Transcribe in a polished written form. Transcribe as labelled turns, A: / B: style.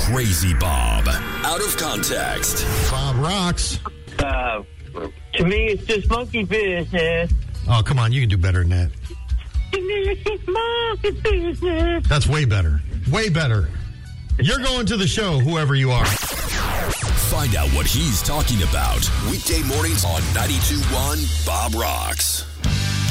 A: Crazy Bob. Out of context.
B: Bob rocks.
C: To me, it's just monkey business.
B: Oh, come on. You can do better than that.
C: To me, it's just monkey business.
B: That's way better. Way better. You're going to the show, whoever you are.
A: Find out what he's talking about. Weekday mornings on 92.1 Bob Rocks.